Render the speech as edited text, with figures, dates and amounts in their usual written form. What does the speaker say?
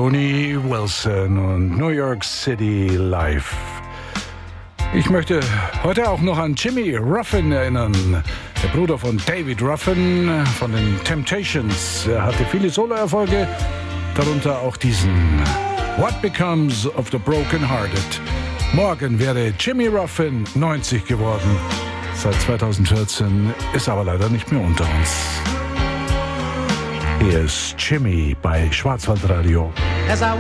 Tony Wilson und New York City Live. Ich möchte heute auch noch an Jimmy Ruffin erinnern, der Bruder von David Ruffin von den Temptations. Er hatte viele Soloerfolge, darunter auch diesen What Becomes of the Broken Hearted. Morgen wäre Jimmy Ruffin 90 geworden. Seit 2014 ist aber leider nicht mehr unter uns. Hier ist Jimmy bei Schwarzwaldradio.